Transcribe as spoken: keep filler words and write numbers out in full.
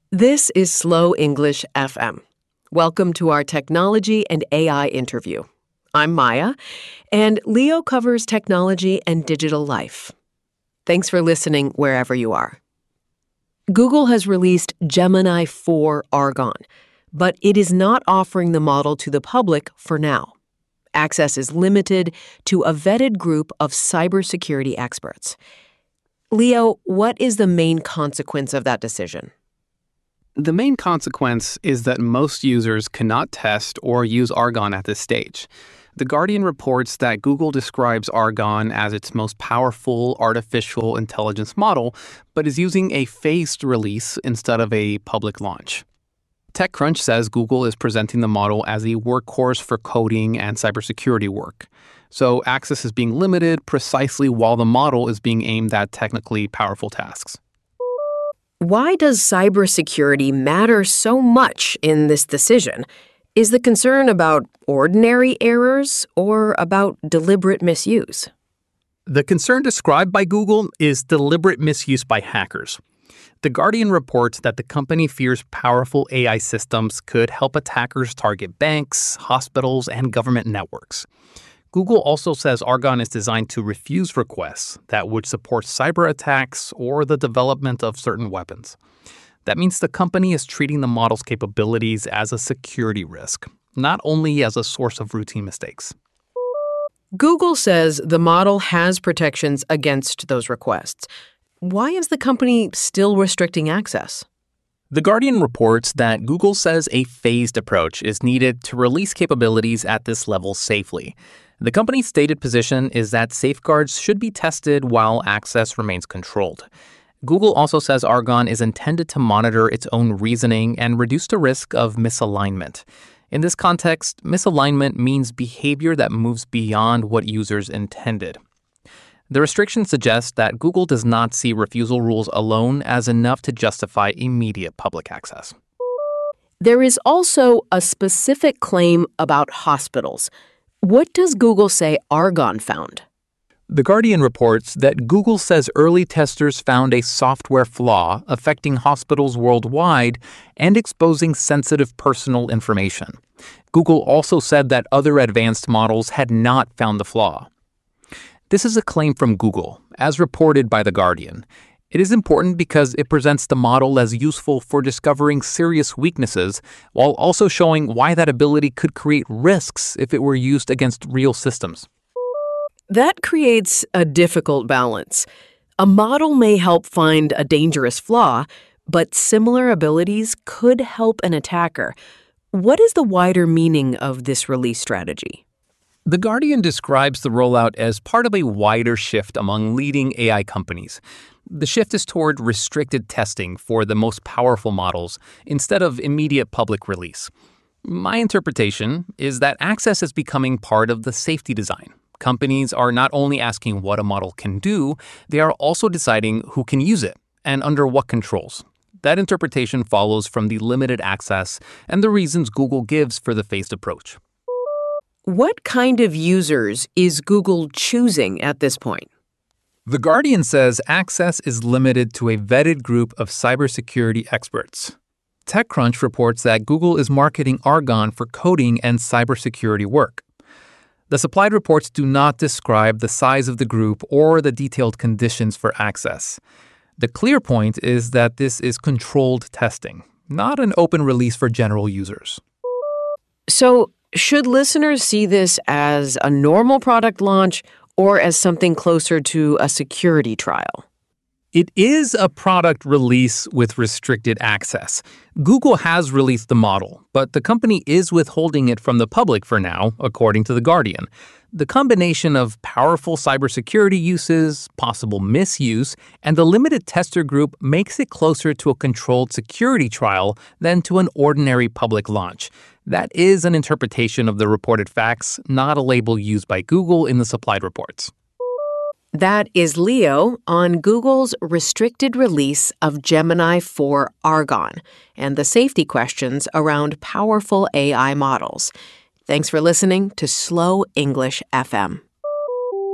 This is Slow English F M. Welcome to our technology and A I interview. I'm Maya, and Leo covers technology and digital life. Thanks for listening wherever you are. Google has released Gemini four Argon, but it is not offering the model to the public for now. Access is limited to a vetted group of cybersecurity experts. Leo, what is the main consequence of that decision? The main consequence is that most users cannot test or use Argon at this stage. The Guardian reports that Google describes Argon as its most powerful artificial intelligence model, but is using a phased release instead of a public launch. TechCrunch says Google is presenting the model as a workhorse for coding and cybersecurity work. So access is being limited precisely while the model is being aimed at technically powerful tasks. Why does cybersecurity matter so much in this decision? Is the concern about ordinary errors or about deliberate misuse? The concern described by Google is deliberate misuse by hackers. The Guardian reports that the company fears powerful A I systems could help attackers target banks, hospitals, and government networks. Google also says Argon is designed to refuse requests that would support cyber attacks or the development of certain weapons. That means the company is treating the model's capabilities as a security risk, not only as a source of routine mistakes. Google says the model has protections against those requests. Why is the company still restricting access? The Guardian reports that Google says a phased approach is needed to release capabilities at this level safely. The company's stated position is that safeguards should be tested while access remains controlled. Google also says Argon is intended to monitor its own reasoning and reduce the risk of misalignment. In this context, misalignment means behavior that moves beyond what users intended. The restriction suggests that Google does not see refusal rules alone as enough to justify immediate public access. There is also a specific claim about hospitals. What does Google say Argon found? The Guardian reports that Google says early testers found a software flaw affecting hospitals worldwide and exposing sensitive personal information. Google also said that other advanced models had not found the flaw. This is a claim from Google, as reported by The Guardian. It is important because it presents the model as useful for discovering serious weaknesses, while also showing why that ability could create risks if it were used against real systems. That creates a difficult balance. A model may help find a dangerous flaw, but similar abilities could help an attacker. What is the wider meaning of this release strategy? The Guardian describes the rollout as part of a wider shift among leading A I companies. The shift is toward restricted testing for the most powerful models instead of immediate public release. My interpretation is that access is becoming part of the safety design. Companies are not only asking what a model can do, they are also deciding who can use it and under what controls. That interpretation follows from the limited access and the reasons Google gives for the phased approach. What kind of users is Google choosing at this point? The Guardian says access is limited to a vetted group of cybersecurity experts. TechCrunch reports that Google is marketing Argon for coding and cybersecurity work. The supplied reports do not describe the size of the group or the detailed conditions for access. The clear point is that this is controlled testing, not an open release for general users. So, should listeners see this as a normal product launch or as something closer to a security trial? It is a product release with restricted access. Google has released the model, but the company is withholding it from the public for now, according to The Guardian. The combination of powerful cybersecurity uses, possible misuse, and the limited tester group makes it closer to a controlled security trial than to an ordinary public launch. That is an interpretation of the reported facts, not a label used by Google in the supplied reports. That is Leo on Google's restricted release of Gemini four Argon and the safety questions around powerful A I models. Thanks for listening to Slow English F M.